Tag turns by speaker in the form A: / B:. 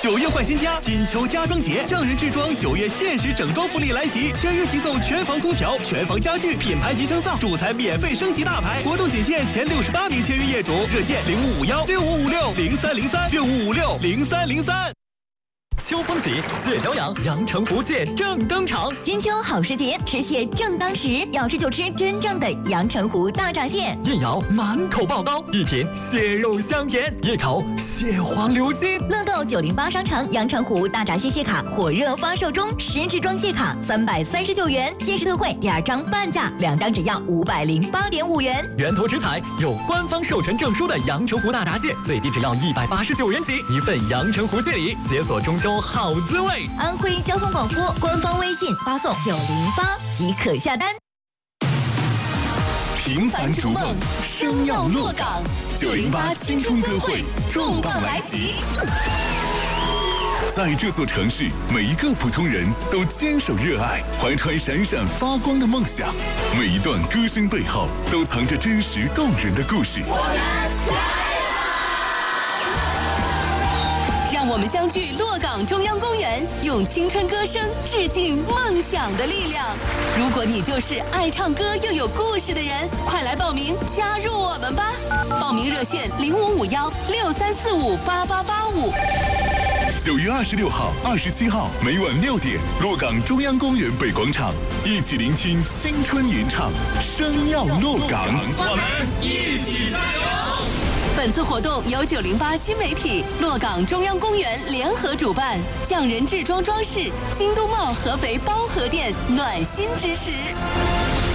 A: 9月换新家，金秋家装节，匠人制装9月限时整装福利来袭，签约即送全房空调、全房家具、品牌集成灶，主材免费升级大牌。活动仅限前68名签约业主，热线055165560303。
B: 秋风起，蟹脚痒，阳澄湖蟹正登场。
C: 金秋好时节，吃蟹正当时，要吃就吃真正的阳澄湖大闸蟹。
B: 一咬满口爆膏，一品蟹肉香甜，一口蟹黄流心。
C: 乐购908商城阳澄湖大闸蟹卡火热发售中，10支装蟹卡339元，限时特惠2张半价，2张只要508.5元。
B: 源头食材有官方授权证书的阳澄湖大闸蟹，最低只要189元起，一份阳澄湖蟹礼，解锁中秋好滋味。
C: 安徽交通广播官方微信发送908即可下单。
D: 平凡逐梦，生要落岗。908青春歌会重磅来袭。在这座城市，每一个普通人都坚守热爱，怀揣闪闪发光的梦想。每一段歌声背后，都藏着真实动人的故事。
E: 让我们相聚洛岗中央公园，用青春歌声致敬梦想的力量。如果你就是爱唱歌又有故事的人，快来报名加入我们吧！报名热线055163458885。
D: 9月26号、27号每晚6点，洛岗中央公园北广场，一起聆听青春吟唱，生要洛岗，
F: 我们一起加油！
E: 本次活动由908新媒体、洛岗中央公园联合主办，匠人制装装饰、京都茂合肥包河店暖心支持。